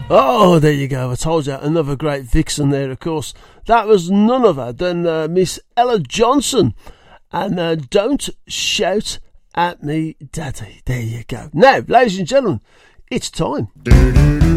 Oh, there you go. I told you, another great vixen there, of course. That was none other than Miss Ella Johnson. And Don't Shout at Me Daddy. There you go. Now, ladies and gentlemen, it's time.